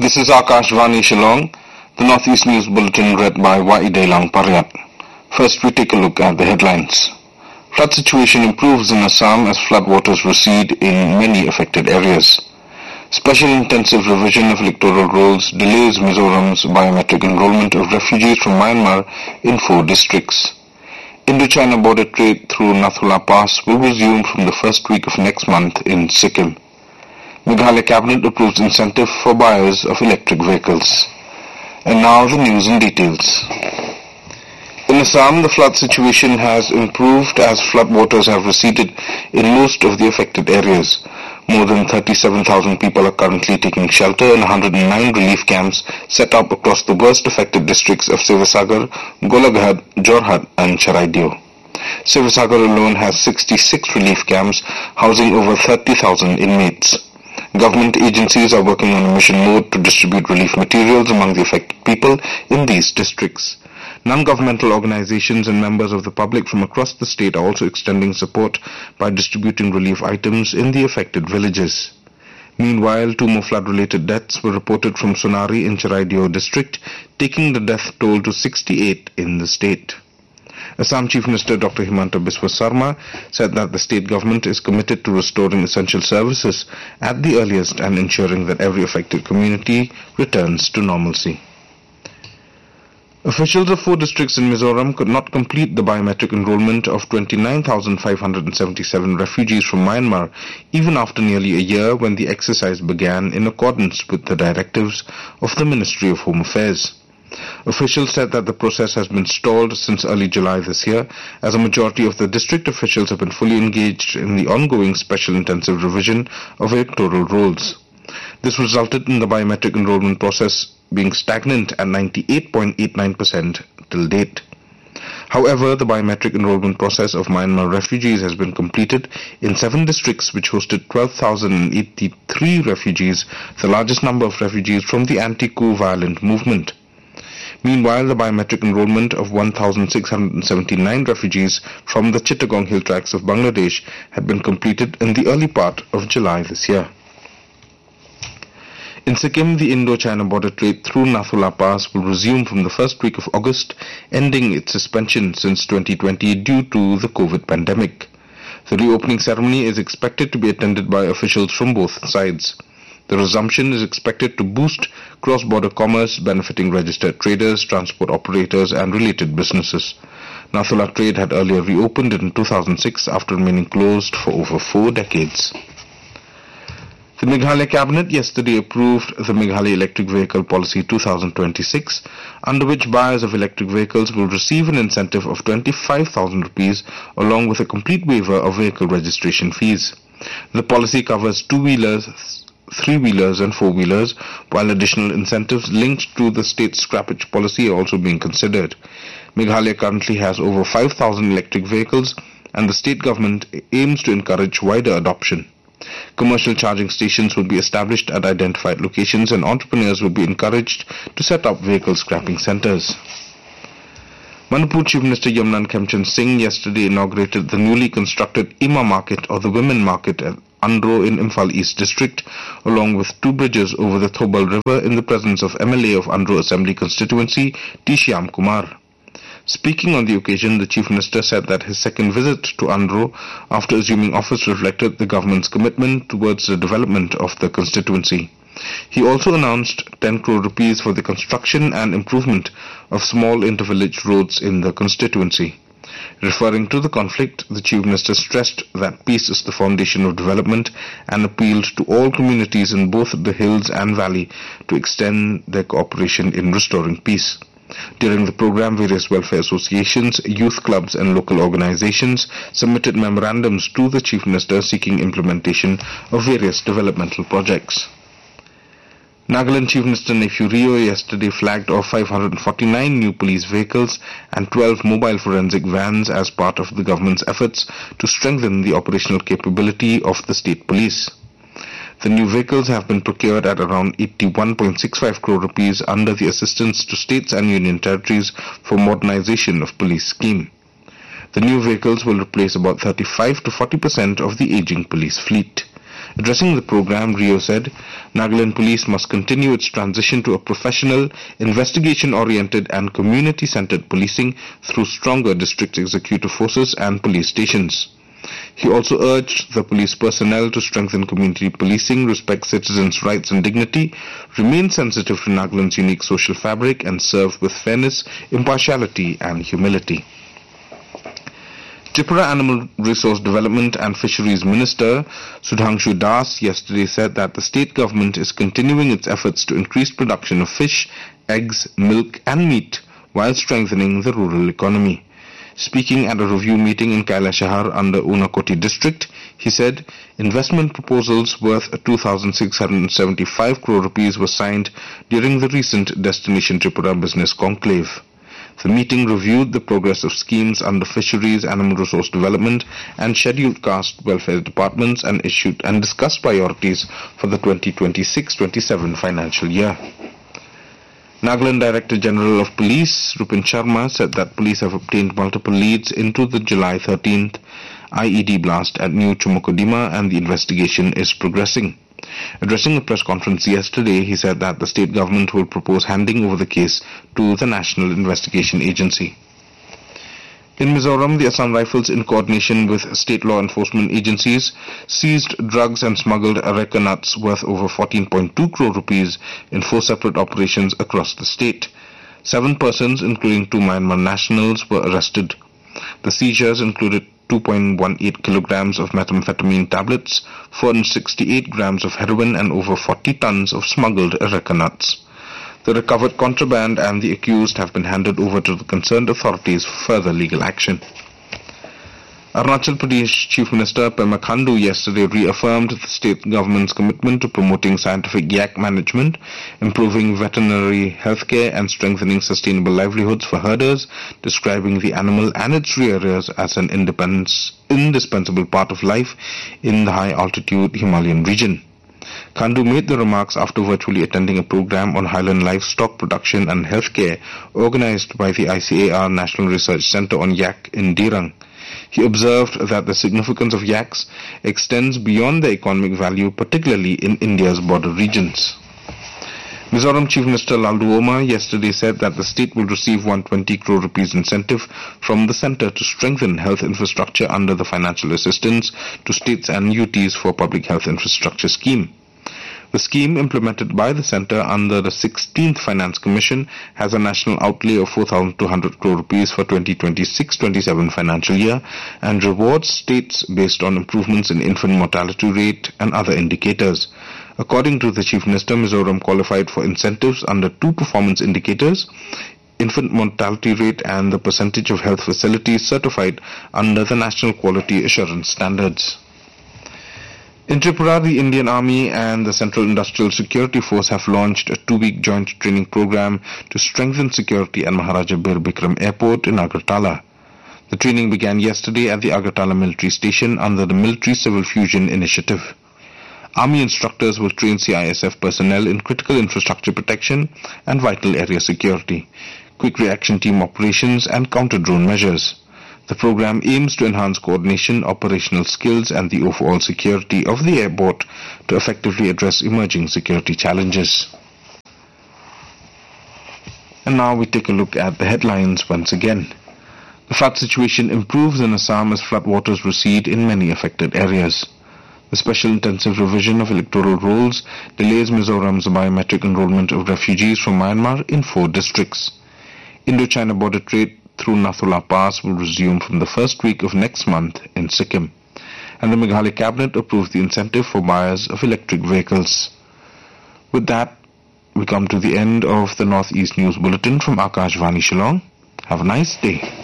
This is Akashvani Shillong, the Northeast News Bulletin read by Waidelang Paryat. First we take a look at the headlines. Flood situation improves in Assam as floodwaters recede in many affected areas. Special intensive revision of electoral rolls delays Mizoram's biometric enrollment of refugees from Myanmar in 4 districts. Indo-China border trade through Nathula Pass will resume from the first week of next month in Sikkim. Meghalaya Cabinet approves incentive for buyers of electric vehicles. And now the news in details. In Assam, the flood situation has improved as floodwaters have receded in most of the affected areas. More than 37,000 people are currently taking shelter in 109 relief camps set up across the worst affected districts of Sivasagar, Golaghat, Jorhat and Charaideo. Sivasagar alone has 66 relief camps housing over 30,000 inmates. Government agencies are working on a mission mode to distribute relief materials among the affected people in these districts. Non-governmental organizations and members of the public from across the state are also extending support by distributing relief items in the affected villages. Meanwhile, 2 more flood-related deaths were reported from Sonari in Charaideo district, taking the death toll to 68 in the state. Assam Chief Minister Dr. Himanta Biswa Sarma said that the state government is committed to restoring essential services at the earliest and ensuring that every affected community returns to normalcy. Officials of 4 districts in Mizoram could not complete the biometric enrollment of 29,577 refugees from Myanmar even after nearly a year when the exercise began in accordance with the directives of the Ministry of Home Affairs. Officials said that the process has been stalled since early July this year, as a majority of the district officials have been fully engaged in the ongoing special intensive revision of electoral rolls. This resulted in the biometric enrollment process being stagnant at 98.89% till date. However, the biometric enrollment process of Myanmar refugees has been completed in 7 districts which hosted 12,083 refugees, the largest number of refugees from the anti-coup violent movement. Meanwhile, the biometric enrollment of 1,679 refugees from the Chittagong hill tracts of Bangladesh had been completed in the early part of July this year. In Sikkim, the Indo-China border trade through Nathula Pass will resume from the first week of August, ending its suspension since 2020 due to the COVID pandemic. The reopening ceremony is expected to be attended by officials from both sides. The resumption is expected to boost cross-border commerce, benefiting registered traders, transport operators and related businesses. Nathula trade had earlier reopened in 2006 after remaining closed for over 4 decades. The Meghalaya Cabinet yesterday approved the Meghalaya Electric Vehicle Policy 2026, under which buyers of electric vehicles will receive an incentive of 25,000 rupees along with a complete waiver of vehicle registration fees. The policy covers 2-wheelers, 3-wheelers and 4-wheelers, while additional incentives linked to the state scrappage policy are also being considered. Meghalaya currently has over 5,000 electric vehicles and the state government aims to encourage wider adoption. Commercial charging stations will be established at identified locations and entrepreneurs will be encouraged to set up vehicle scrapping centers. Manipur Chief Minister Yamnan Khemchand Singh yesterday inaugurated the newly constructed Ima Market or the Women Market at Andro in Imphal East District, along with 2 bridges over the Thobal River in the presence of MLA of Andro Assembly Constituency, T. Shyam Kumar. Speaking on the occasion, the Chief Minister said that his second visit to Andro after assuming office reflected the government's commitment towards the development of the constituency. He also announced 10 crore rupees for the construction and improvement of small inter-village roads in the constituency. Referring to the conflict, the Chief Minister stressed that peace is the foundation of development and appealed to all communities in both the hills and valley to extend their cooperation in restoring peace. During the program, various welfare associations, youth clubs and local organizations submitted memorandums to the Chief Minister seeking implementation of various developmental projects. Nagaland Chief Minister Nephew Rio yesterday flagged off 549 new police vehicles and 12 mobile forensic vans as part of the government's efforts to strengthen the operational capability of the state police. The new vehicles have been procured at around 81.65 crore rupees under the Assistance to States and Union Territories for Modernization of Police scheme. The new vehicles will replace about 35 to 40% of the aging police fleet. Addressing the program, Rio said, Nagaland Police must continue its transition to a professional, investigation-oriented and community-centered policing through stronger district executive forces and police stations. He also urged the police personnel to strengthen community policing, respect citizens' rights and dignity, remain sensitive to Nagaland's unique social fabric, and serve with fairness, impartiality and humility. Tripura Animal Resource Development and Fisheries Minister Sudhanshu Das yesterday said that the state government is continuing its efforts to increase production of fish, eggs, milk and meat while strengthening the rural economy. Speaking at a review meeting in Kailashahar under Unakoti district, he said investment proposals worth 2,675 crore rupees were signed during the recent Destination Tripura Business Conclave. The meeting reviewed the progress of schemes under Fisheries, Animal Resource Development and Scheduled Caste Welfare Departments and discussed priorities for the 2026-27 financial year. Nagaland Director General of Police, Rupin Sharma, said that police have obtained multiple leads into the July 13th IED blast at New Chumukodima and the investigation is progressing. Addressing a press conference yesterday, he said that the state government will propose handing over the case to the National Investigation Agency. In Mizoram, the Assam Rifles, in coordination with state law enforcement agencies, seized drugs and smuggled areca nuts worth over 14.2 crore rupees in 4 separate operations across the state. 7 persons, including 2 Myanmar nationals, were arrested. The seizures included 2.18 kilograms of methamphetamine tablets, 468 grams of heroin and over 40 tons of smuggled areca nuts. The recovered contraband and the accused have been handed over to the concerned authorities for further legal action. Arunachal Pradesh Chief Minister Pema Khandu yesterday reaffirmed the state government's commitment to promoting scientific yak management, improving veterinary healthcare and strengthening sustainable livelihoods for herders, describing the animal and its rearers as an indispensable part of life in the high-altitude Himalayan region. Khandu made the remarks after virtually attending a program on highland livestock production and healthcare organized by the ICAR National Research Centre on Yak in Dirang. He observed that the significance of yaks extends beyond their economic value, particularly in India's border regions. Mizoram Chief Minister Laldu Oma yesterday said that the state will receive 120 crore rupees incentive from the centre to strengthen health infrastructure under the financial assistance to states and UTs for public health infrastructure scheme. The scheme, implemented by the centre under the 16th Finance Commission, has a national outlay of 4,200 crore rupees for 2026-27 financial year and rewards states based on improvements in infant mortality rate and other indicators. According to the Chief Minister, Mizoram qualified for incentives under 2 performance indicators: infant mortality rate and the percentage of health facilities certified under the National Quality Assurance Standards. In Tripura, the Indian Army and the Central Industrial Security Force have launched a 2-week joint training program to strengthen security at Maharaja Bir Bikram Airport in Agartala. The training began yesterday at the Agartala Military Station under the Military Civil Fusion Initiative. Army instructors will train CISF personnel in critical infrastructure protection and vital area security, quick reaction team operations and counter-drone measures. The program aims to enhance coordination, operational skills and the overall security of the airport to effectively address emerging security challenges. And now we take a look at the headlines once again. The flood situation improves in Assam as floodwaters recede in many affected areas. The special intensive revision of electoral rolls delays Mizoram's biometric enrollment of refugees from Myanmar in 4 districts. Indo-China border trade through Nathula Pass will resume from the first week of next month in Sikkim. And the Meghalaya Cabinet approved the incentive for buyers of electric vehicles. With that, we come to the end of the Northeast News Bulletin from Akashvani Shillong. Have a nice day.